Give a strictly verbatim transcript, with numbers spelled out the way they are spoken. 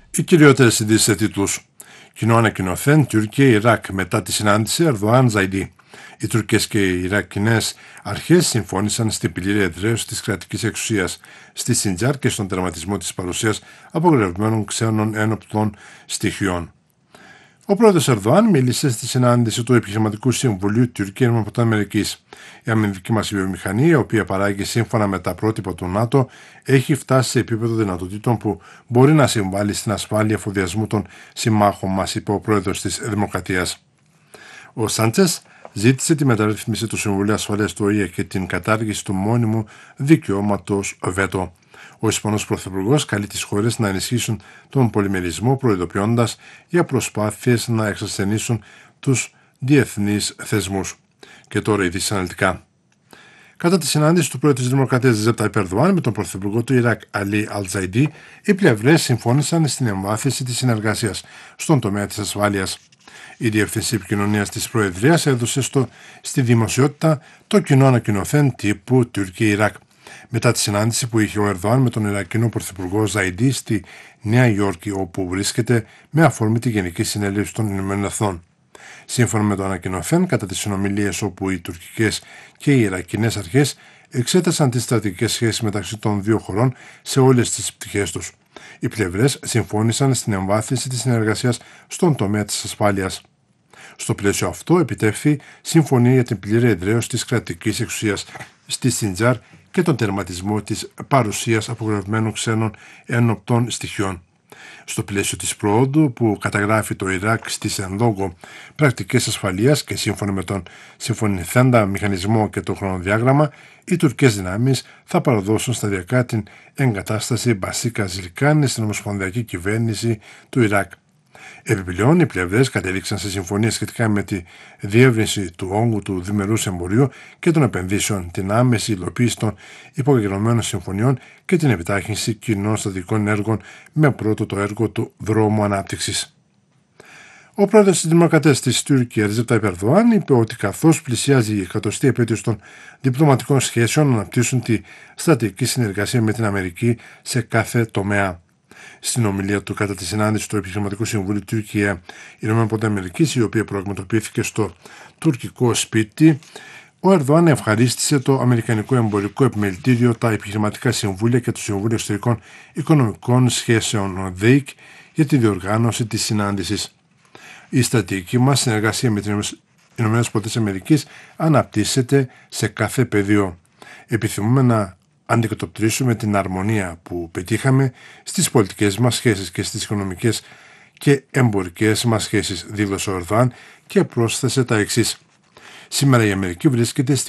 Οι κυριότερες ειδήσεις σε τίτλους. Κοινό ανακοινωθέν Τουρκία-Ιράκ μετά τη συνάντηση Ερδοάν-Ζαϊντί. Οι τουρκικές και οι Ιρακινές αρχές συμφώνησαν στην πλήρη εδραίωση της κρατικής εξουσίας στη Σιντζάρ και στον τερματισμό της παρουσίας απογορευμένων ξένων ένοπλων στοιχείων. Ο πρόεδρος Ερδοάν μίλησε στη συνάντηση του Επιχειρηματικού Συμβουλίου Τουρκία-Αμερικής. Η αμυντική μας βιομηχανία, η οποία παράγει σύμφωνα με τα πρότυπα του ΝΑΤΟ, έχει φτάσει σε επίπεδο δυνατοτήτων που μπορεί να συμβάλλει στην ασφάλεια εφοδιασμού των συμμάχων μας, είπε ο πρόεδρος της Δημοκρατίας. Ο Σάντσες ζήτησε τη μεταρρύθμιση του Συμβουλίου Ασφαλείας του Ο Η Ε και την κατάργηση του μόνιμου δικαιώματος βέτο. Ο Ισπανός Πρωθυπουργός καλεί τις χώρες να ενισχύσουν τον πολυμερισμό, προειδοποιώντας για προσπάθειες να εξασθενήσουν τους διεθνείς θεσμούς. Και τώρα ειδήσεις αναλυτικά. Κατά τη συνάντηση του πρόεδρου της Δημοκρατίας Ρετζέπ Ταγιπ Ερδοάν με τον πρωθυπουργό του Ιράκ Αλί Αλ-Ζαϊντί, οι πλευρές συμφώνησαν στην εμβάθυνση της συνεργασίας στον τομέα της ασφάλειας. Η Διεύθυνση Επικοινωνίας της Προεδρίας έδωσε στο, στη δημοσιότητα το κοινό ανακοινωθέν τύπου Τουρκία-Ιράκ. Μετά τη συνάντηση που είχε ο Ερδοάν με τον Ιρακινό Πρωθυπουργό Ζαϊντί στη Νέα Υόρκη, όπου βρίσκεται με αφορμή τη Γενική Συνέλευση των Ηνωμένων Εθνών. Σύμφωνα με το ανακοινωθέν, κατά τις συνομιλίες όπου οι τουρκικές και οι Ιρακινές αρχές εξέτασαν τις στρατηγικές σχέσεις μεταξύ των δύο χωρών σε όλες τις πτυχές τους. Οι πλευρές συμφώνησαν στην εμβάθυνση της συνεργασίας στον τομέα της ασφάλειας. Στο πλαίσιο αυτό επιτεύχθη συμφωνία για την πλήρη εδραίωση της κρατικής εξουσίας στη Σιντζάρ και τον τερματισμό της παρουσίας απογορευμένων ξένων ένοπλων στοιχείων. Στο πλαίσιο της προόδου που καταγράφει το Ιράκ στις εν λόγω πρακτικές ασφαλείας και σύμφωνα με τον συμφωνηθέντα μηχανισμό και το χρονοδιάγραμμα, οι τουρκικές δυνάμεις θα παραδώσουν σταδιακά την εγκατάσταση Μπασίκα Ζιλκάνη στην ομοσπονδιακή κυβέρνηση του Ιράκ. Επιπλέον, οι πλευρές κατέληξαν σε συμφωνία σχετικά με τη διεύρυνση του όγκου του διμερούς εμπορίου και των επενδύσεων, την άμεση υλοποίηση των υπογεγραμμένων συμφωνιών και την επιτάχυνση κοινών στρατηγικών έργων με πρώτο το έργο του δρόμου ανάπτυξης. Ο πρόεδρος της Δημοκρατίας της Τουρκίας, Ρετζέπ Ταγιπ Ερδοάν, είπε ότι καθώς πλησιάζει η εκατοστή επέτειος των διπλωματικών σχέσεων, αναπτύσσουν τη στρατηγική συνεργασία με την Αμερική σε κάθε τομέα. Στην ομιλία του κατά τη συνάντηση του Επιχειρηματικού Συμβουλίου Τουρκία ΗΠΑ, η οποία πραγματοποιήθηκε στο τουρκικό σπίτι, ο Ερδοάν ευχαρίστησε το Αμερικανικό Εμπορικό Επιμελητήριο, τα Επιχειρηματικά Συμβούλια και το Συμβούλιο Εξωτερικών Οικονομικών Σχέσεων (ντι έι σι) για τη διοργάνωση της συνάντησης. Η στρατηγική μας συνεργασία με τις ΗΠΑ αναπτύσσεται σε κάθε πεδίο. Επιθυμούμε να αντικατοπτρίσουμε την αρμονία που πετύχαμε στις πολιτικές μας σχέσεις και στις οικονομικές και εμπορικές μας σχέσεις, δήλωσε ο Ερδοάν και πρόσθεσε τα εξής. Σήμερα η Αμερική βρίσκεται στη